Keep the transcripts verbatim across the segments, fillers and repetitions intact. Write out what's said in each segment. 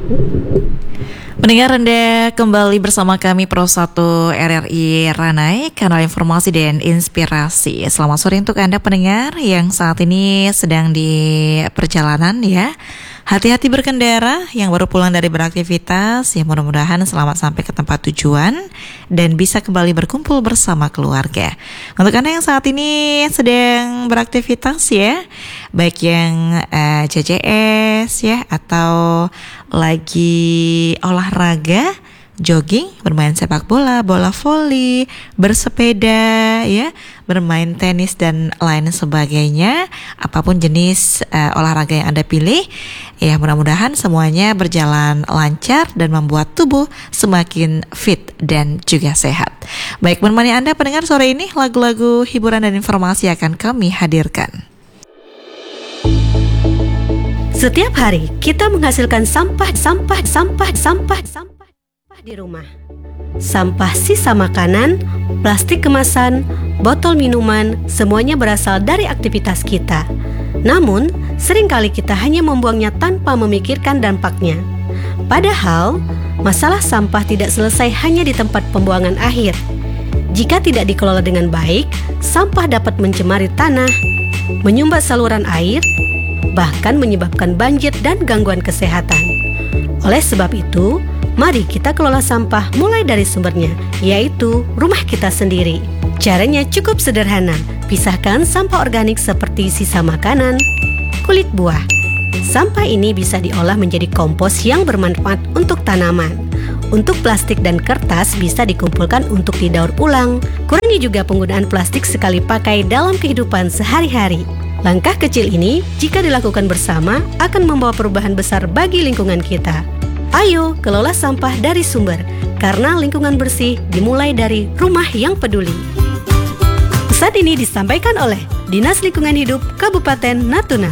Pendengar Anda kembali bersama kami Pro satu R R I Ranai, kanal informasi dan inspirasi. Selamat sore untuk Anda pendengar yang saat ini sedang di perjalanan ya. Hati-hati berkendara yang baru pulang dari beraktivitas, ya mudah-mudahan selamat sampai ke tempat tujuan dan bisa kembali berkumpul bersama keluarga. Untuk Anda yang saat ini sedang beraktivitas ya, baik yang uh, C C S ya atau lagi olahraga, jogging, bermain sepak bola, bola voli, bersepeda ya, bermain tenis dan lain sebagainya. Apapun jenis uh, olahraga yang Anda pilih, ya mudah-mudahan semuanya berjalan lancar dan membuat tubuh semakin fit dan juga sehat. Baik, menemani Anda pendengar sore ini, lagu-lagu hiburan dan informasi akan kami hadirkan. Setiap hari kita menghasilkan sampah, sampah, sampah, sampah, sampah di rumah. Sampah sisa makanan, plastik kemasan, botol minuman, semuanya berasal dari aktivitas kita. Namun, seringkali kita hanya membuangnya tanpa memikirkan dampaknya. Padahal, masalah sampah tidak selesai hanya di tempat pembuangan akhir. Jika tidak dikelola dengan baik, sampah dapat mencemari tanah, menyumbat saluran air, bahkan menyebabkan banjir dan gangguan kesehatan. Oleh sebab itu, mari kita kelola sampah mulai dari sumbernya, yaitu rumah kita sendiri. Caranya cukup sederhana, pisahkan sampah organik seperti sisa makanan, kulit buah. Sampah ini bisa diolah menjadi kompos yang bermanfaat untuk tanaman. Untuk plastik dan kertas bisa dikumpulkan untuk didaur ulang. Kurangi juga penggunaan plastik sekali pakai dalam kehidupan sehari-hari. Langkah kecil ini, jika dilakukan bersama, akan membawa perubahan besar bagi lingkungan kita. Ayo, kelola sampah dari sumber, karena lingkungan bersih dimulai dari rumah yang peduli. Pesan ini disampaikan oleh Dinas Lingkungan Hidup Kabupaten Natuna.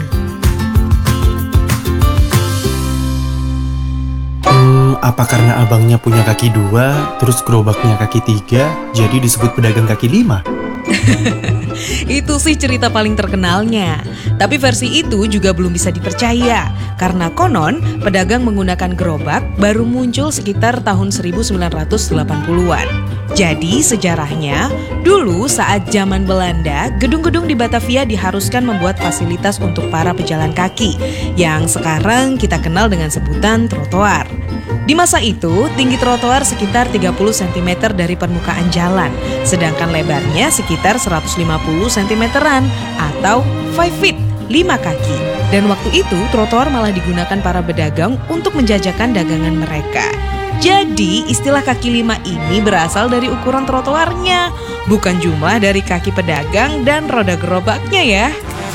Hmm, apa karena abangnya punya kaki dua, terus gerobaknya kaki tiga, jadi disebut pedagang kaki lima? Itu sih cerita paling terkenalnya. Tapi versi itu juga belum bisa dipercaya, karena konon pedagang menggunakan gerobak baru muncul sekitar tahun seribu sembilan ratus delapan puluhan. Jadi sejarahnya, dulu saat zaman Belanda, gedung-gedung di Batavia diharuskan membuat fasilitas untuk para pejalan kaki, yang sekarang kita kenal dengan sebutan trotoar. Di masa itu, tinggi trotoar sekitar tiga puluh sentimeter dari permukaan jalan, sedangkan lebarnya sekitar seratus lima puluh sentimeteran atau lima feet, lima kaki. Dan waktu itu, trotoar malah digunakan para pedagang untuk menjajakan dagangan mereka. Jadi, istilah kaki lima ini berasal dari ukuran trotoarnya, bukan jumlah dari kaki pedagang dan roda gerobaknya ya.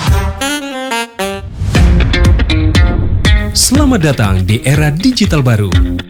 Selamat datang di era digital baru.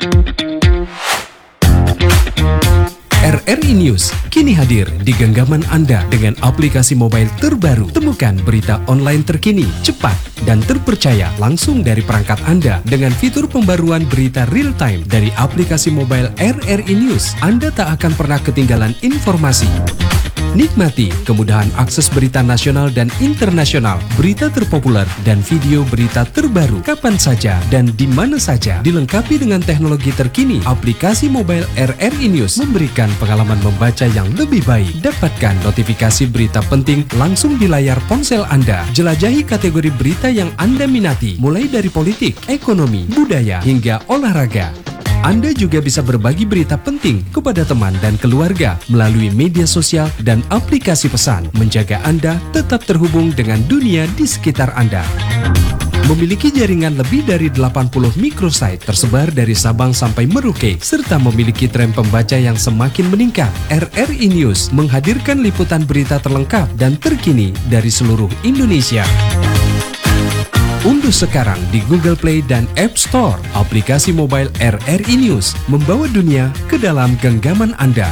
R R I News kini hadir di genggaman Anda dengan aplikasi mobile terbaru. Temukan berita online terkini, cepat, dan terpercaya langsung dari perangkat Anda dengan fitur pembaruan berita real time dari aplikasi mobile R R I News. Anda tak akan pernah ketinggalan informasi. Nikmati kemudahan akses berita nasional dan internasional, berita terpopuler, dan video berita terbaru kapan saja dan di mana saja. Dilengkapi dengan teknologi terkini, aplikasi mobile R R I News memberikan pengalaman membaca yang lebih baik. Dapatkan notifikasi berita penting langsung di layar ponsel Anda. Jelajahi kategori berita yang Anda minati, mulai dari politik, ekonomi, budaya, hingga olahraga. Anda juga bisa berbagi berita penting kepada teman dan keluarga melalui media sosial dan aplikasi pesan, menjaga Anda tetap terhubung dengan dunia di sekitar Anda. Memiliki jaringan lebih dari delapan puluh microsite tersebar dari Sabang sampai Merauke, serta memiliki tren pembaca yang semakin meningkat. R R I News menghadirkan liputan berita terlengkap dan terkini dari seluruh Indonesia. Unduh sekarang di Google Play dan App Store aplikasi mobile R R I News, membawa dunia ke dalam genggaman Anda.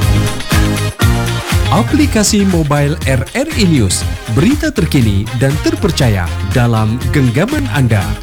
Aplikasi mobile R R I News, berita terkini dan terpercaya dalam genggaman Anda.